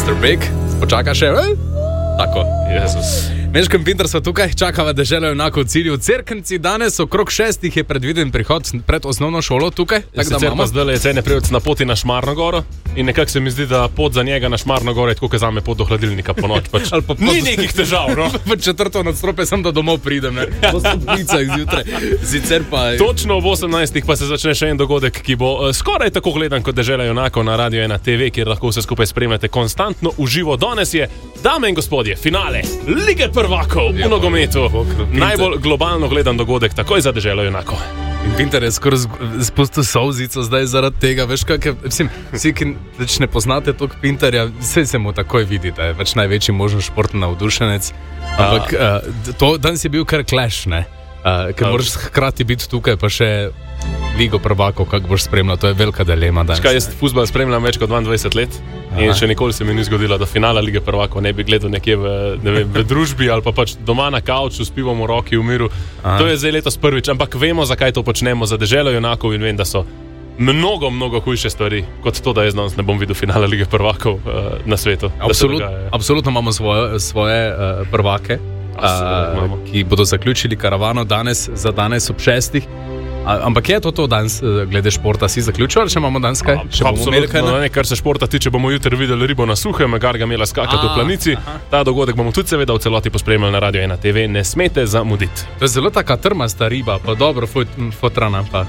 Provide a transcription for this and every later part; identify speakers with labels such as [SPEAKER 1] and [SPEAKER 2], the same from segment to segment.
[SPEAKER 1] Mr. Big, počaka še, tako.
[SPEAKER 2] Jezus.
[SPEAKER 1] Meškem Pinter so tukaj, čakava deželo enako v cilju. Cerknici danes okrog 6 je predviden prihod pred osnovno šolo tukaj.
[SPEAKER 2] Sicer pa zdaj je cene privec na poti na Šmarnogoro in nekako se mi zdi, da pot za njega na Šmarnogoro je tako, kot zame pot do hladilnika po noč. Pač. Ni nekih težav, no?
[SPEAKER 1] V četrto nadstropje sem, da domov pridem, ne? Po stopnicah zjutraj. Sicer pa...
[SPEAKER 2] Točno v 18. pa se začne še en dogodek, ki bo skoraj tako gledan kot Dežela junakov na Radio 1 TV, kjer lahko vse skupaj spremljate konstantno uživo. Danes je, dame in gospodje, finale Lige prvakov v nogometu. Najbolj globalno gledan dogodek takoj za Deželo junakov.
[SPEAKER 1] In Pinter je skoraj spustil solzico zdaj zaradi tega, veš kakaj, vsi, ki ne poznate tog Pinterja, vse se mu takoj vidi, da je več največji možen športni navdušenec. Ampak danes je bil kar clash, ne? Ker moraš hkrati biti tukaj, pa še Ligo prvakov, kako boš spremljal, to je velika dilema danes.
[SPEAKER 2] Škaj, jaz futbol spremljam več kot 22 let in še nikoli se mi ni zgodilo, da finala Lige prvakov ne bi gledal nekje v družbi ali pa pač doma na kavču s pivom v roki v miru. To je zdaj letos prvič, ampak vemo, zakaj to počnemo za Deželo junakov in vem, da so mnogo hujše stvari kot to, da jaz danes ne bom videl finala Lige prvakov na svetu.
[SPEAKER 1] Absolutno imamo svoje prvake, ki bodo zaključili karavano za danes ob 6. Ampak je to danes, glede športa, si zaključil, ali še imamo danes kaj?
[SPEAKER 2] Absolutno, kar se športa tiče, bomo jutri videli ribo na suhem, Gargamela skakati v planici. Ta dogodek bomo tudi seveda v celoti pospremljali na Radio 1 TV, ne smete zamuditi.
[SPEAKER 1] To je zelo taka trmasta riba, pa dobro fotrana pa.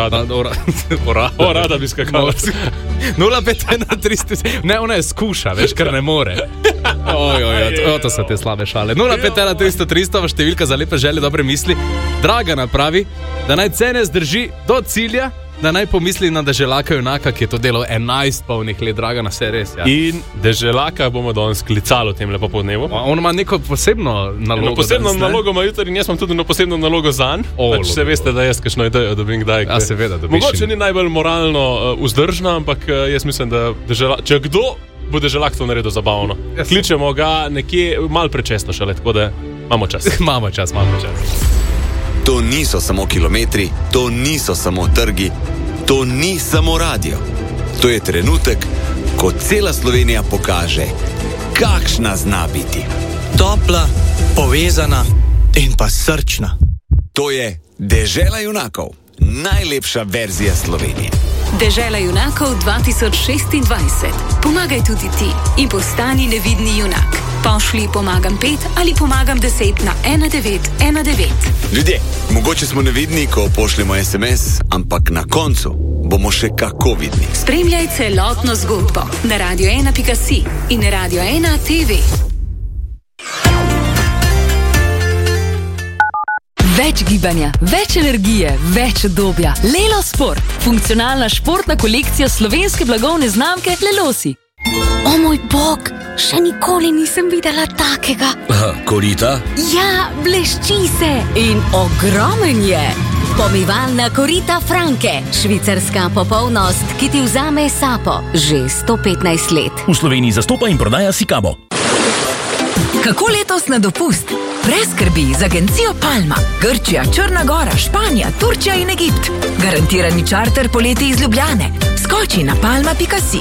[SPEAKER 2] Rada bi skakala.
[SPEAKER 1] 051 ne, ona je skuša, veš, ker ne more. To so te slabe šale. 051 številka za lepe želje, dobre misli. Dragana pravi, da naj cene zdrži do cilja, da naj pomisli na Deželaka junaka, ki je to delo 11 polnih let. Dragana, vse res, ja.
[SPEAKER 2] In Deželaka bomo danes klicali v tem lepo podnevu.
[SPEAKER 1] On ima neko posebno nalogo.
[SPEAKER 2] Posebno nalogo ima jutri in jaz imam tudi posebno nalogo zanj. Pač se veste, da jaz kakšno idejo dobim kdaj.
[SPEAKER 1] Ja, seveda, dobiš.
[SPEAKER 2] Mogoče ni najbolj moralno vzdržna, ampak jaz mislim, da če kdo bo Deželak to naredil zabavno. Kličemo ga nekje malo prečesto šele, tako da imamo čas.
[SPEAKER 1] Imamo čas.
[SPEAKER 3] To niso samo kilometri, to niso samo trgi, to ni samo radio. To je trenutek, ko cela Slovenija pokaže, kakšna zna biti.
[SPEAKER 4] Topla, povezana in pa srčna.
[SPEAKER 3] To je Dežela junakov, najlepša verzija Slovenije.
[SPEAKER 5] Dežela junakov 2026. Pomagaj tudi ti in postani nevidni junak. Pošli pomagam 5 ali pomagam 10 na 1919.
[SPEAKER 3] Ljudje, mogoče smo nevidni, ko pošljemo SMS, ampak na koncu bomo še kako vidni.
[SPEAKER 5] Spremljaj celotno zgodbo na radio1.si in Radio 1 TV.
[SPEAKER 6] Več gibanja, več energije, več obdobja. Lelo Sport. Funkcionalna športna kolekcija slovenske blagovne znamke Lelosi.
[SPEAKER 7] O moj bog, še nikoli nisem videla takega.
[SPEAKER 8] Korita?
[SPEAKER 7] Ja, blešči se in ogromen je. Pomivalna korita Franke. Švicarska popolnost, ki ti vzame sapo. Že 115 let.
[SPEAKER 8] V Sloveniji zastopa in prodaja Sikabo.
[SPEAKER 6] Kako letos na dopust? Brez skrbi z agencijo Palma. Grčija, Črna Gora, Španija, Turčija in Egipt. Garantirani čarter poleti iz Ljubljane. Skoči na palma.si.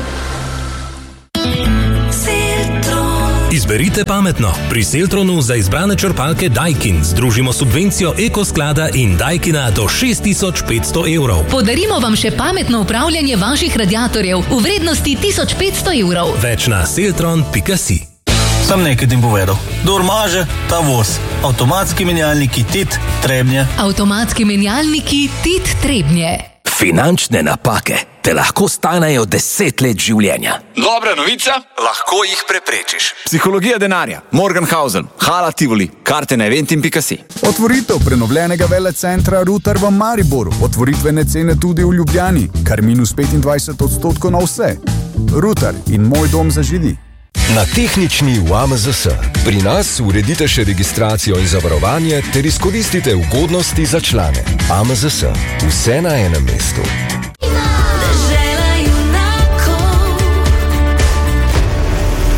[SPEAKER 9] Izberite pametno. Pri Seltronu za izbrane črpalke Daikin združimo subvencijo Ekosklada in Daikina do 6500 evrov.
[SPEAKER 6] Podarimo vam še pametno upravljanje vaših radiatorjev v vrednosti 1500 evrov.
[SPEAKER 9] Več na seltron.si.
[SPEAKER 4] Sam nekaj tim povedal. Kdor maže, ta voz. Avtomatski menjalniki TIT Trebnje.
[SPEAKER 6] Avtomatski menjalniki TIT Trebnje.
[SPEAKER 8] Finančne napake te lahko stanejo 10 let življenja.
[SPEAKER 3] Dobra novica, lahko jih preprečiš. Psihologija denarja, Morgenhausen, Hala Tivoli, karte na eventim.si.
[SPEAKER 10] Otvoritev prenovljenega velecentra Rutar v Mariboru. Otvoritvene cene tudi v Ljubljani, kar minus 25% na vse. Rutar in moj dom za židi.
[SPEAKER 11] Na tehnični v AMZS. Pri nas uredite še registracijo in zavarovanje ter izkoristite ugodnosti za člane. AMZS. Vse na enem mestu.